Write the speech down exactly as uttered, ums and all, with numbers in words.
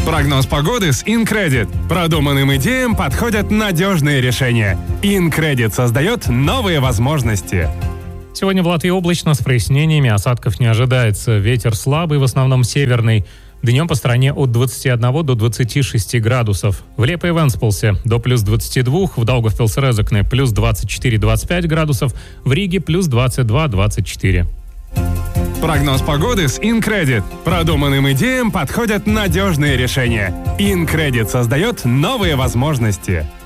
Прогноз погоды с InCredit. Продуманным идеям подходят надежные решения. InCredit создает новые возможности. Сегодня в Латвии облачно с прояснениями, осадков не ожидается. Ветер слабый, в основном северный. Днем по стране от двадцати одного до двадцати шести градусов. В Лепе и Венспилсе до плюс двадцати двух, в Даугавпилс-Резекне плюс двадцать четыре - двадцать пять градусов, в Риге плюс двадцать два - двадцать четыре. Прогноз погоды с InCredit. Продуманным идеям подходят надежные решения. InCredit создает новые возможности.